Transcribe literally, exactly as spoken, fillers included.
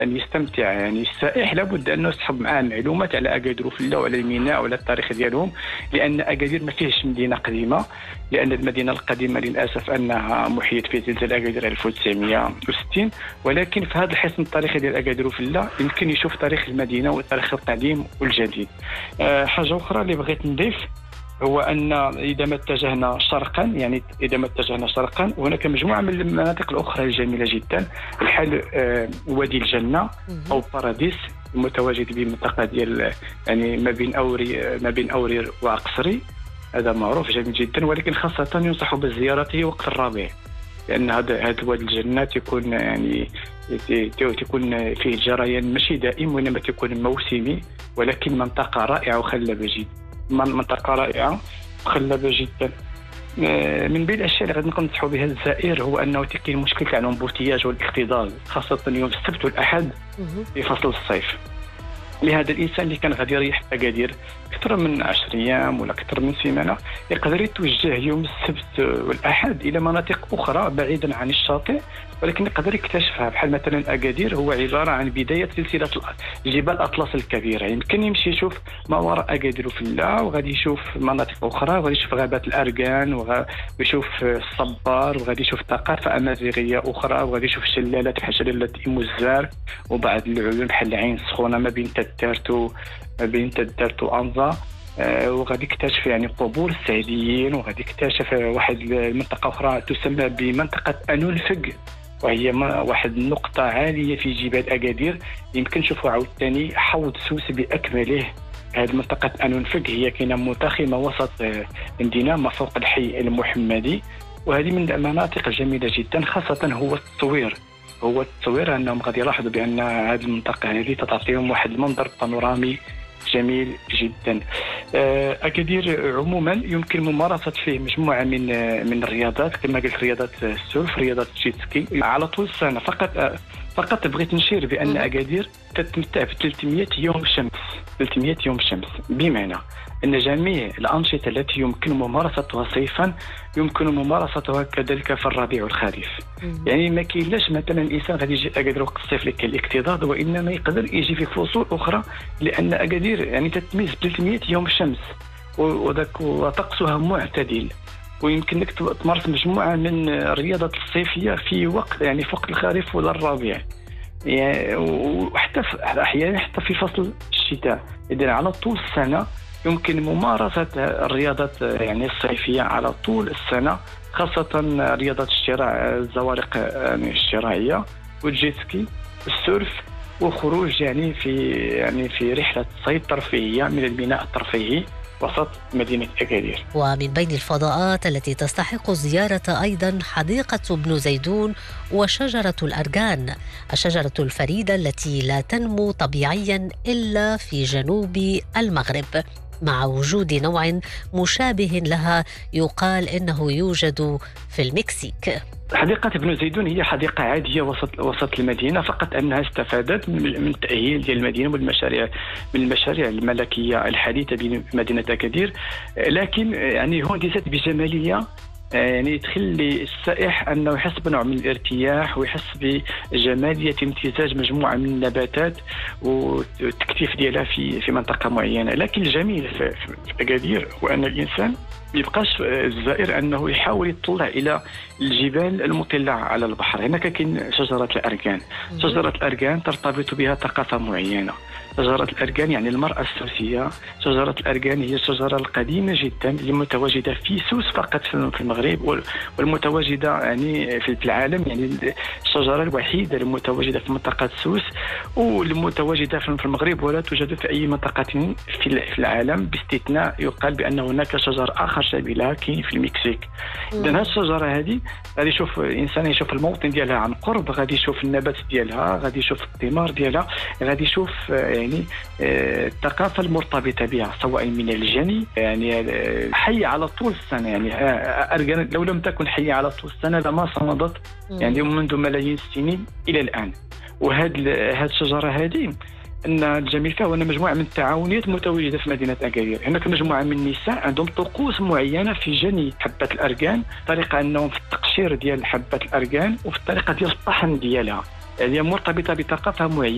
أن يستمتع يعني السائح لابد أنه يسحب معاه معلومات على أكادير وفلة وعلى الميناء وعلى التاريخ ديالهم، لأن أكادير ما فيهش مدينة قديمة، لأن المدينة القديمة للأسف أنها محيت في زلزال أكادير ألف وتسعمائة وستين، ولكن في هذا الحصن التاريخي ديال أكادير وفلة يمكن يشوف تاريخ المدينة وتاريخ القديم والجديد. أه حاجة أخرى اللي بغيت نضيف هو أن إذا ما اتجهنا شرقا، يعني إذا ما اتجهنا شرقا هناك مجموعة من المناطق الأخرى الجميلة جدا بحال آه وادي الجنة أو باراديس المتواجد بمنطقة ديال يعني ما بين أوري ما بين أورير وعقصري، هذا معروف جميل جدا، ولكن خاصة ينصح بزيارته وقت الربيع، لأن هذا هذا وادي الجنة تكون يعني تكون فيه جريان ماشي دائم وإنما تكون موسمي، ولكن منطقة رائعة وخلابة جدا، منطقة رائعة وخلابة جدا. من بين الأشياء اللي غادي ننصحوا بها الزائر هو أنه كاين مشكل تاع الامبورتياج والاكتظاظ خاصة يوم السبت والأحد في فصل الصيف. لهذا الإنسان اللي كان غادي يريح في أكادير أكثر من عشر أيام ولا أكثر من سيمانة يقدر يتوجه يوم السبت والأحد إلى مناطق أخرى بعيدا عن الشاطئ، ولكن يقدر يكتشفها، بحال مثلا أكادير هو عبارة عن بداية سلسلة جبال أطلس الكبيرة، يمكن يمشي يشوف ما وراء أكادير وفلة وغادي يشوف مناطق أخرى، وغادي يشوف غابات الأركان ويشوف الصبار، وغادي يشوف ثقافة أمازيغية أخرى، وغادي يشوف شلالات بحال شلالة إيموزار وبعض العيون بحال العين السخونة ما بين تدارتو ما بين تدارتو وأنزا، آه وغادي يكتشف يعني قبور السعديين، وغادي يكتشف واحد المنطقة أخرى تسمى بمنطقة أنولفق، وهي واحد النقطة عالية في جبال أكادير يمكن نشوفوا عاوتاني حوض سوس بأكمله. هذه منطقة أنولفق هي كاينة متخمة وسط المدينة ما فوق الحي المحمدي، وهذه من المناطق الجميلة جدا، خاصة هو التصوير هو التصوير أنهم غادي يلاحظوا بأن هذه المنطقة هذه تعطيهم واحد المنظر بانورامي جميل جدا. أكادير عموما يمكن ممارسة فيه مجموعة من من الرياضات كما قلت، رياضة السولف، رياضة الجيتسكي على طول السنة. فقط فقط بغيت نشير بأن أكادير تتمتع ب ثلاثمائة يوم شمس، ثلاثمائة يوم شمس، بمعنى أن جميع الأنشطة التي يمكن ممارستها صيفا يمكن ممارستها كذلك في الربيع والخريف. يعني ما كاينلاش مثلا الإنسان غادي يجي أكادير وقت الصيف اللي كاين الاكتظاظ، وإنما يقدر يجي في فصول أخرى، لأن أكادير يعني تتميز ب ثلاثمائة يوم شمس وذاك وطقسها معتدل، ويمكنك تمارس مجموعة من الرياضات الصيفية في وقت يعني في وقت الخريف ولا الربيع، يعني وحتى أحيانا حتى في فصل الشتاء. إذن على طول السنة يمكن ممارسة الرياضات يعني الصيفية على طول السنة، خاصة رياضة الشراع، الزوارق يعني الشراعية والجيتسكي والسيرف، وخروج يعني في يعني في رحلة صيد ترفيهية من الميناء الترفيهي وسط مدينة أكادير. ومن بين الفضاءات التي تستحق الزيارة أيضا حديقة ابن زيدون وشجرة الأركان، الشجرة الفريدة التي لا تنمو طبيعيا إلا في جنوب المغرب، مع وجود نوع مشابه لها يقال إنه يوجد في المكسيك. حديقة ابن زيدون هي حديقة عادية وسط وسط المدينة، فقط أنها استفادت من التأهيل ديال المدينة والمشاريع من المشاريع الملكية الحديثة بمدينة أكادير، لكن يعني هندست بجمالية يعني تخلي السائح أنه يحس بنوع من الارتياح ويحس بجمالية امتزاج مجموعة من النباتات والتكثيف ديالها في في منطقة معينة. لكن الجميل في أكادير هو أن الإنسان يبقاش الزائر أنه يحاول يطلع إلى الجبال المطلة على البحر. هناك كاين شجرة الأركان، شجرة الأركان ترتبط بها ثقافة معينة. شجرة الأركان يعني المرأة السوسية، شجرة الأركان هي الشجرة القديمة جدا اللي متواجدة في سوس فقط في المغرب، والمتواجدة يعني في العالم، يعني الشجرة الوحيدة المتواجدة في منطقة سوس والمتواجدة في المغرب، ولا توجد في أي منطقة في العالم باستثناء يقال بأن هناك شجر آخر شبيه لها كاين في المكسيك. إذن هذه الشجرة هذه غادي يشوف الإنسان يشوف الموطن ديالها عن قرب، غادي يشوف النبات ديالها، غادي يشوف الثمار ديالها، غادي يشوف يعني الثقافة المرتبطة بها سواء من الجني يعني حية على طول السنة. يعني أركان لو لم تكن حية على طول السنة لما صمدت يعني منذ ملايين السنين إلى الآن. وهذه هذه الشجرة هذه أن الجميل فيها هو أن مجموعة من التعاونيات متواجدة في مدينة أكادير. هناك مجموعة من النساء عندهم طقوس معينة في جني حبة الأركان، طريقة أنهم في التقشير ديال حبة الأركان وفي الطريقة ديال الطحن ديالها، هي يعني مرتبطة بثقافة معينة.